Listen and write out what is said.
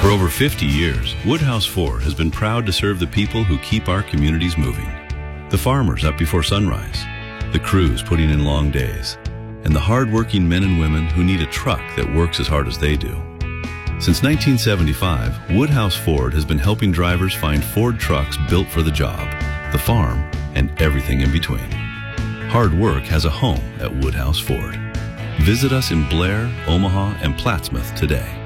For over 50 years, Woodhouse Ford has been proud to serve the people who keep our communities moving. The farmers up before sunrise, the crews putting in long days, and the hard-working men and women who need a truck that works as hard as they do. Since 1975, Woodhouse Ford has been helping drivers find Ford trucks built for the job, the farm, and everything in between. Hard work has a home at Woodhouse Ford. Visit us in Blair, Omaha, and Plattsmouth today.